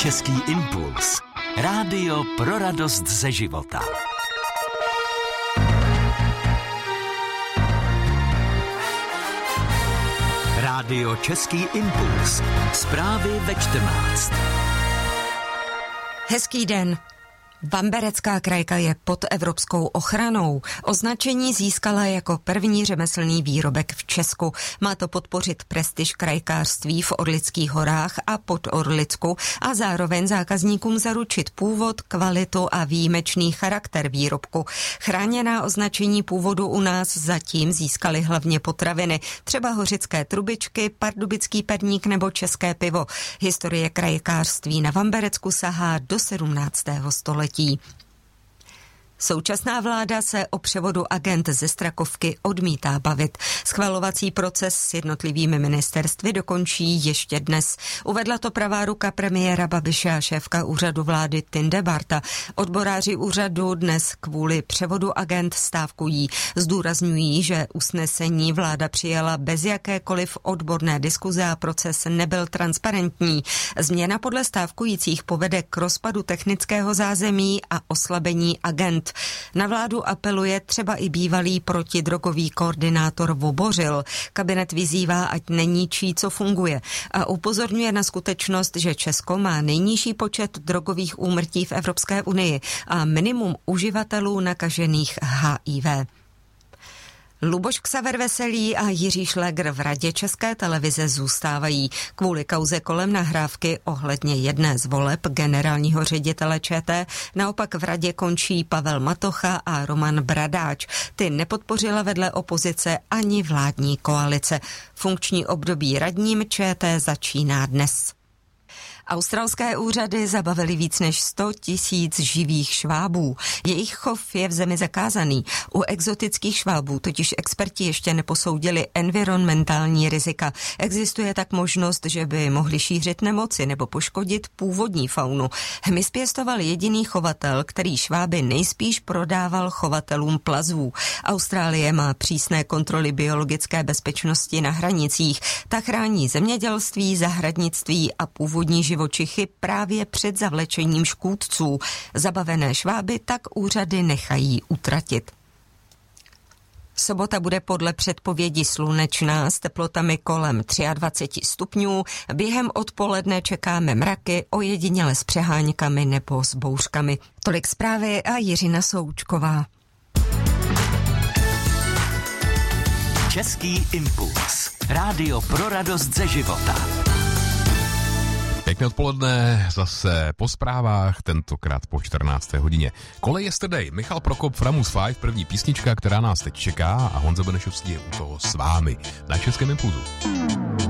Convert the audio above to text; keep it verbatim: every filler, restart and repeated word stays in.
Český impuls. Rádio pro radost ze života. Rádio Český impuls. Zprávy ve čtrnáct. Hezký den. Vamberecká krajka je pod evropskou ochranou. Označení získala jako první řemeslný výrobek v Česku. Má to podpořit prestiž krajkářství v Orlických horách a pod Orlicku a zároveň zákazníkům zaručit původ, kvalitu a výjimečný charakter výrobku. Chráněná označení původu u nás zatím získaly hlavně potraviny, třeba hořické trubičky, pardubický perník nebo české pivo. Historie krajkářství na Vamberecku sahá do sedmnáctého století. Současná vláda se o převodu agent ze Strakovky odmítá bavit. Schvalovací proces s jednotlivými ministerstvy dokončí ještě dnes. Uvedla to pravá ruka premiéra Babiše a šéfka úřadu vlády Tindebarta. Odboráři úřadu dnes kvůli převodu agent stávkují. Zdůrazňují, že usnesení vláda přijala bez jakékoliv odborné diskuze a proces nebyl transparentní. Změna podle stávkujících povede k rozpadu technického zázemí a oslabení agent. Na vládu apeluje třeba i bývalý protidrogový koordinátor Vobořil. Kabinet vyzývá, ať neníčí, co funguje, a upozorňuje na skutečnost, že Česko má nejnižší počet drogových úmrtí v Evropské unii a minimum uživatelů nakažených H I V. Luboš Ksaver Veselý a Jiří Šlégr v Radě České televize zůstávají. Kvůli kauze kolem nahrávky ohledně jedné z voleb generálního ředitele ČT naopak v radě končí Pavel Matocha a Roman Bradáč. Ty nepodpořila vedle opozice ani vládní koalice. Funkční období radním ČT začíná dnes. Australské úřady zabavily víc než sto tisíc živých švábů. Jejich chov je v zemi zakázaný. U exotických švábů totiž experti ještě neposoudili environmentální rizika. Existuje tak možnost, že by mohli šířit nemoci nebo poškodit původní faunu. Hmyz pěstoval jediný chovatel, který šváby nejspíš prodával chovatelům plazů. Austrálie má přísné kontroly biologické bezpečnosti na hranicích. Ta chrání zemědělství, zahradnictví a původní živočichy právě před zavlečením škůdců. Zabavené šváby tak úřady nechají utratit. Sobota bude podle předpovědi slunečná s teplotami kolem dvacet tři stupňů. Během odpoledne čekáme mraky, ojediněle s přeháňkami nebo s bouřkami. Tolik zprávy a Jiřina Součková. Český impuls. Rádio pro radost ze života. Pěkné odpoledne, zase po zprávách, tentokrát po čtrnácté hodině. Kolej Yesterday, Michal Prokop, Framus Five, první písnička, která nás teď čeká, a Honza Benešovský je u toho s vámi na Českém impulzu.